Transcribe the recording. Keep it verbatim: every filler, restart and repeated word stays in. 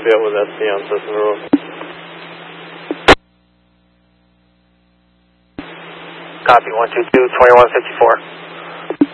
I'll be out with S C on System Road. Copy, one two two, twenty-one fifty-four.